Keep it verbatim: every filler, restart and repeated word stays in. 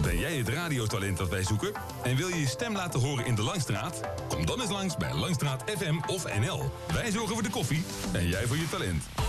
Ben jij het radiotalent dat wij zoeken? En wil je je stem laten horen in de Langstraat? Kom dan eens langs bij Langstraat F M of N L. Wij zorgen voor de koffie en jij voor je talent.